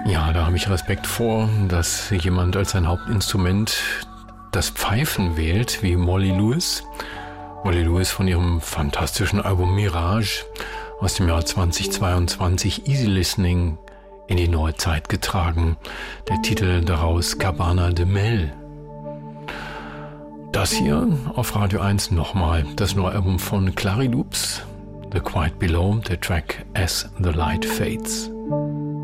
Ja, da habe ich Respekt vor, dass jemand als sein Hauptinstrument das Pfeifen wählt, wie Molly Lewis. Molly Lewis von ihrem fantastischen Album Mirage aus dem Jahr 2022, Easy Listening, in die neue Zeit getragen. Der Titel daraus Cabana de Mel. Das hier auf Radio 1 nochmal, das neue Album von Clary Loops, The Quiet Below, der Track As the Light Fades.